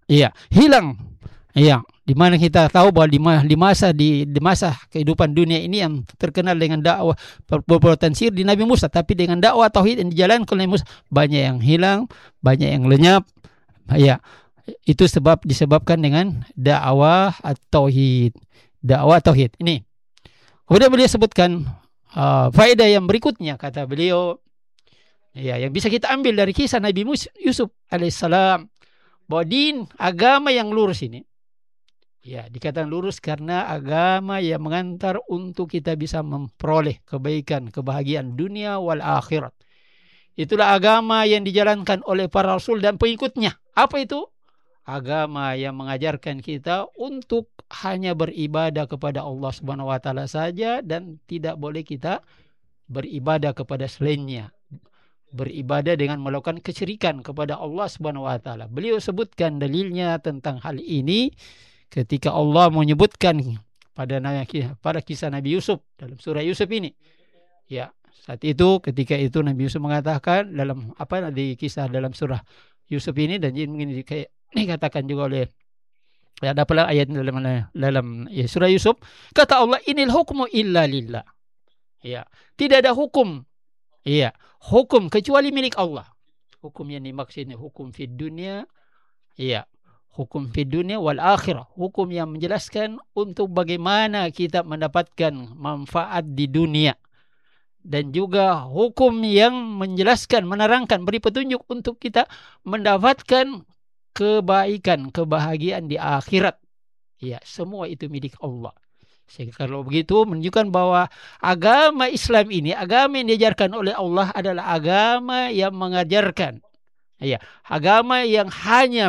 Iya, hilang. Iya, di mana kita tahu bahwa di masa kehidupan dunia ini yang terkenal dengan dakwah perbuatan sihir di Nabi Musa, tapi dengan dakwah tauhid yang dijalankan oleh Musa banyak yang hilang, banyak yang lenyap. Iya, itu disebabkan dengan dakwah tauhid. Dakwah tauhid. Ini. Kemudian beliau sebutkan faedah yang berikutnya, kata beliau, ya, yang bisa kita ambil dari kisah Nabi Yusuf alaihissalam, bahwa agama yang lurus ini, ya, dikatakan lurus karena agama yang mengantar untuk kita bisa memperoleh kebaikan, kebahagiaan dunia wal akhirat. Itulah agama yang dijalankan oleh para rasul dan pengikutnya. Apa itu? Agama yang mengajarkan kita untuk hanya beribadah kepada Allah Subhanahu wa taala saja dan tidak boleh kita beribadah kepada selainnya. Beribadah dengan melakukan kesyirikan kepada Allah Subhanahu wa taala. Beliau sebutkan dalilnya tentang hal ini ketika Allah menyebutkan pada kisah Nabi Yusuf dalam surah Yusuf ini. Ya, saat itu ketika itu Nabi Yusuf mengatakan dalam di kisah dalam surah Yusuf ini, dan ini dikatakan juga oleh, ya, ada pula ayat dalam surah Yusuf, kata Allah, inil hukmu illa lillah. Ya, tidak ada hukum, iya, hukum kecuali milik Allah. Hukum yang dimaksud ini hukum fid dunia, iya, hukum fid dunia wal akhirah, hukum yang menjelaskan untuk bagaimana kita mendapatkan manfaat di dunia, dan juga hukum yang menjelaskan, menerangkan, beri petunjuk untuk kita mendapatkan kebaikan, kebahagiaan di akhirat. Ya, semua itu milik Allah. Sehingga kalau begitu menunjukkan bahwa agama Islam ini, agama yang diajarkan oleh Allah adalah agama yang mengajarkan, ya, agama yang hanya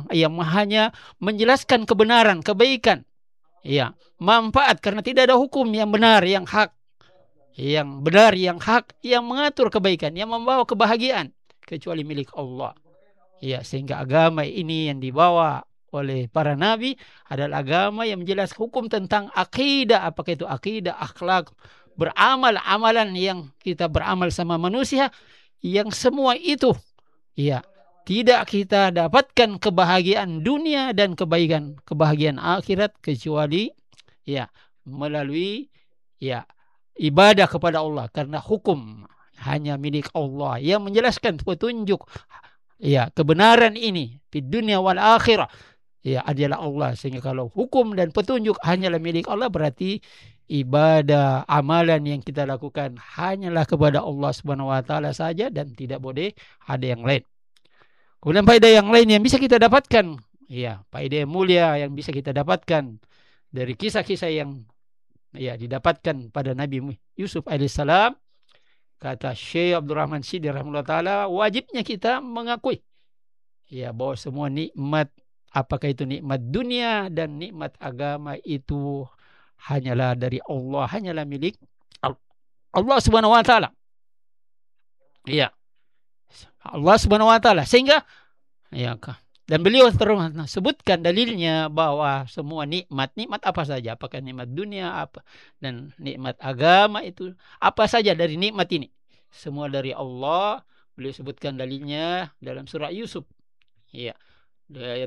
menjelaskan kebenaran, kebaikan, ya, manfaat, karena tidak ada hukum yang benar, yang hak, yang mengatur kebaikan, yang membawa kebahagiaan kecuali milik Allah. Ya, sehingga agama ini yang dibawa oleh para nabi adalah agama yang menjelaskan hukum tentang akidah, apakah itu akidah, akhlak, beramal, amalan yang kita beramal sama manusia, yang semua itu, ya, tidak kita dapatkan kebahagiaan dunia dan kebahagiaan akhirat kecuali, ya, melalui, ya, ibadah kepada Allah, karena hukum hanya milik Allah yang menjelaskan petunjuk, ya, kebenaran ini di dunia wal akhirah, ya, adalah Allah. Sehingga kalau hukum dan petunjuk hanyalah milik Allah, berarti ibadah, amalan yang kita lakukan hanyalah kepada Allah Subhanahu wa taala saja dan tidak boleh ada yang lain. Kemudian faedah yang lain yang bisa kita dapatkan, ya, faedah yang mulia yang bisa kita dapatkan dari kisah-kisah yang, ya, didapatkan pada Nabi Yusuf alaihissalam, kata Syekh Abdurrahman Siddi rahimahullah taala, wajibnya kita mengakui, ya, bahwa semua nikmat, apakah itu nikmat dunia dan nikmat agama, itu hanyalah dari Allah, hanyalah milik Allah Subhanahu wa taala. Iya. Allah Subhanahu wa taala. Sehingga, ya, dan beliau sebutkan dalilnya bahwa semua nikmat apa saja, apakah nikmat dunia apa dan nikmat agama, itu apa saja dari nikmat ini, semua dari Allah. Beliau sebutkan dalilnya dalam surah Yusuf, ya, ayat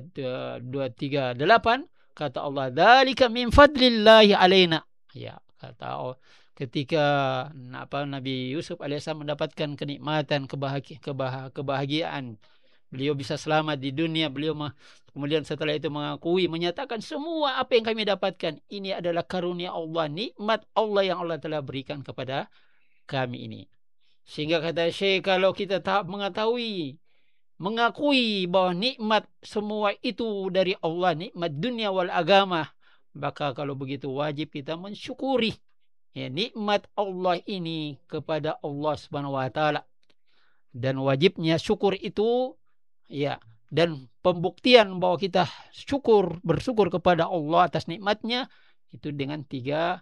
238, kata Allah, dzalika min fadlillahi alaina. Ya, kata ketika Nabi Yusuf alaihissalam mendapatkan kenikmatan, kebahagiaan, beliau bisa selamat di dunia, beliau kemudian setelah itu mengakui, menyatakan semua apa yang kami dapatkan ini adalah karunia Allah, nikmat Allah yang Allah telah berikan kepada kami ini. Sehingga kata Syekh, kalau kita tak mengakui bahwa nikmat semua itu dari Allah, nikmat dunia wal agama, maka kalau begitu wajib kita mensyukuri, ya, nikmat Allah ini kepada Allah Subhanahu wa taala. Dan wajibnya syukur itu, ya, dan pembuktian bahwa kita bersyukur kepada Allah atas nikmatnya itu dengan tiga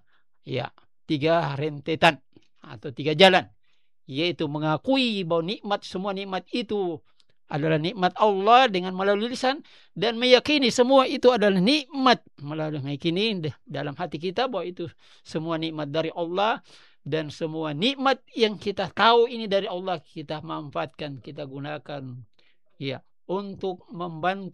rentetan atau tiga jalan, yaitu mengakui bahwa semua nikmat itu adalah nikmat Allah dengan melalui lisan, dan meyakini semua itu adalah nikmat melalui meyakini dalam hati kita bahwa itu semua nikmat dari Allah, dan semua nikmat yang kita tahu ini dari Allah kita manfaatkan, kita gunakan, ya, untuk membantu